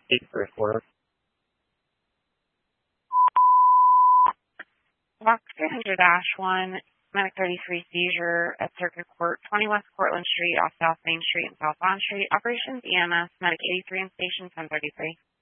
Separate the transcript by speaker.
Speaker 1: first quarter.
Speaker 2: Block 300-1, Medic 33 seizure at Circuit Court, 20 West Cortlandt Street, off South Main Street and South Bond Street. Operations EMS, Medic 83 and Station 1033.